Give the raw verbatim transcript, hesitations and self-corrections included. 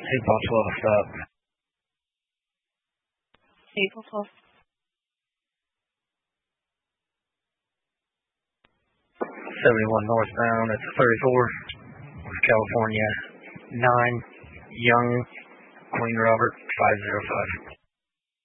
April twelfth, stop. April twelfth. seventy-one northbound, that's thirty-four, West California, nine, Young, Queen Robert, five zero five.